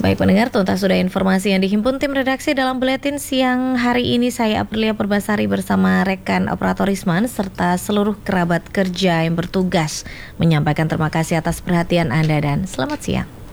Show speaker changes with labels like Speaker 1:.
Speaker 1: Baik pendengar, tuntas sudah informasi yang dihimpun tim redaksi dalam Buletin Siang hari ini. Saya Aprilia Purbasari bersama rekan operator Isman serta seluruh kerabat kerja yang bertugas menyampaikan terima kasih atas perhatian Anda dan selamat siang.